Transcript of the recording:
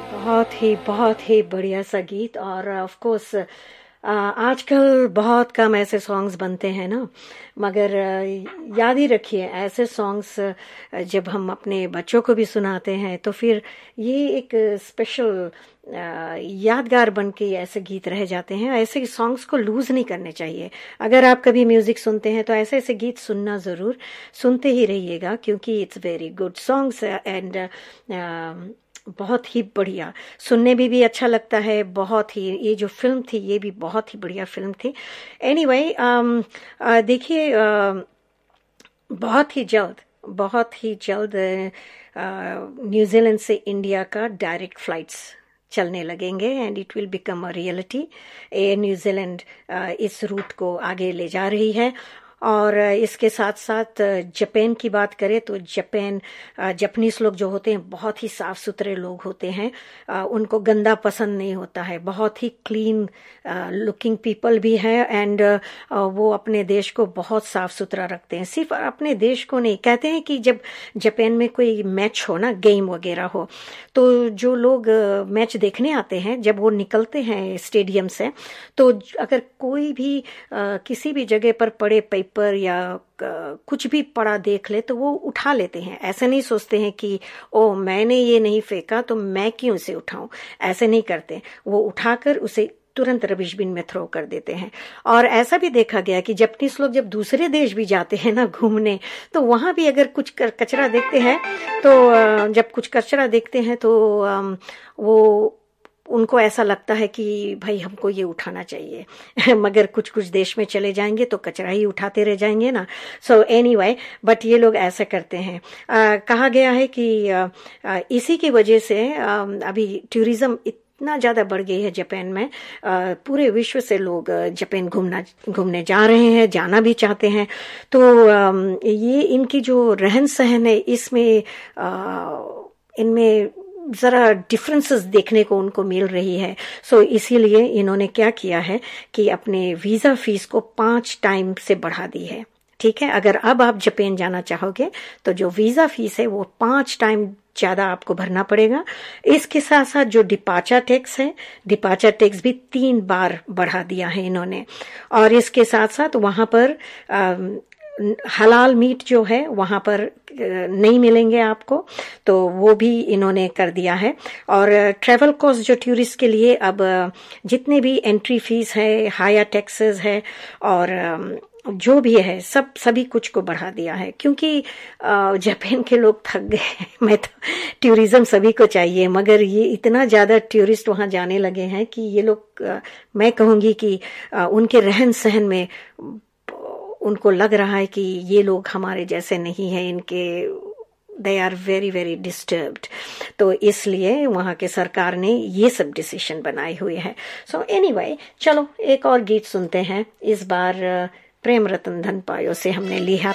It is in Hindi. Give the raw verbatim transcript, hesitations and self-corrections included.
बहुत ही बहुत ही बढ़िया सा गीत। और ऑफ कोर्स आजकल बहुत कम ऐसे सॉन्ग्स बनते हैं ना, मगर अ, याद ही रखिए ऐसे सॉन्ग्स जब हम अपने बच्चों को भी सुनाते हैं तो फिर ये एक स्पेशल यादगार बन के ऐसे गीत रह जाते हैं। ऐसे सॉन्ग्स को लूज नहीं करने चाहिए। अगर आप कभी म्यूजिक सुनते हैं तो ऐसे ऐसे गीत सुनना ज़रूर, सुनते ही रहिएगा, क्योंकि it's very good songs and बहुत ही बढ़िया, सुनने में भी अच्छा लगता है। बहुत ही, ये जो फिल्म थी ये भी बहुत ही बढ़िया फिल्म थी। एनीवे anyway, um, देखिए uh, बहुत ही जल्द बहुत ही जल्द न्यूजीलैंड से इंडिया का डायरेक्ट फ्लाइट्स चलने लगेंगे and it will become a reality. Air New Zealand इस रूट को आगे ले जा रही है। और इसके साथ साथ जापान की बात करें तो जापान, जापानीज लोग जो होते हैं बहुत ही साफ सुथरे लोग होते हैं, उनको गंदा पसंद नहीं होता है, बहुत ही क्लीन लुकिंग पीपल भी है एंड वो अपने देश को बहुत साफ सुथरा रखते हैं। सिर्फ अपने देश को नहीं, कहते हैं कि जब जापान में कोई मैच हो ना, गेम वगैरह हो, तो जो लोग मैच देखने आते हैं जब वो निकलते हैं स्टेडियम से, तो अगर कोई भी किसी भी जगह पर पड़े पेपर या कुछ भी पड़ा देख ले तो वो उठा लेते हैं। ऐसे नहीं सोचते हैं कि ओ मैंने ये नहीं फेंका तो मैं क्यों इसे उठाऊं, ऐसे नहीं करते। वो उठाकर उसे तुरंत रबिश बिन में थ्रो कर देते हैं। और ऐसा भी देखा गया कि जापानीज लोग जब दूसरे देश भी जाते हैं ना घूमने, तो वहां भी अगर कुछ कचरा देखते हैं तो जब कुछ कचरा देखते हैं तो वो उनको ऐसा लगता है कि भाई हमको ये उठाना चाहिए मगर कुछ कुछ देश में चले जाएंगे तो कचरा ही उठाते रह जाएंगे ना। सो एनीवे, बट ये लोग ऐसा करते हैं। आ, कहा गया है कि आ, आ, इसी की वजह से आ, अभी टूरिज्म इतना ज्यादा बढ़ गई है जापान में। आ, पूरे विश्व से लोग जापान घूमना घूमने जा रहे हैं, जाना भी चाहते हैं। तो आ, ये इनकी जो रहन सहन है इसमें आ, इनमें जरा डिफरेंसेस देखने को उनको मिल रही है। सो so, इसीलिए इन्होंने क्या किया है कि अपने वीजा फीस को पांच टाइम से बढ़ा दी है। ठीक है, अगर अब आप जापान जाना चाहोगे तो जो वीजा फीस है वो पांच टाइम ज्यादा आपको भरना पड़ेगा। इसके साथ साथ जो डिपार्चर टैक्स है, डिपार्चर टैक्स भी तीन बार बढ़ा दिया है इन्होंने। और इसके साथ साथ वहां पर आ, हलाल मीट जो है वहां पर नहीं मिलेंगे आपको, तो वो भी इन्होंने कर दिया है। और ट्रैवल कॉस्ट जो टूरिस्ट के लिए अब जितने भी एंट्री फीस है, हायर टैक्सेस है और जो भी है सब सभी कुछ को बढ़ा दिया है, क्योंकि जापान के लोग थक गए। मैं तो टूरिज्म सभी को चाहिए, मगर ये इतना ज्यादा टूरिस्ट वहां जाने लगे हैं कि ये लोग, मैं कहूंगी कि उनके रहन सहन में उनको लग रहा है कि ये लोग हमारे जैसे नहीं है, इनके they are very very disturbed. तो इसलिए वहां के सरकार ने ये सब डिसीजन बनाए हुए हैं। सो एनीवे, चलो एक और गीत सुनते हैं। इस बार प्रेम रतन धन पायो से हमने लिया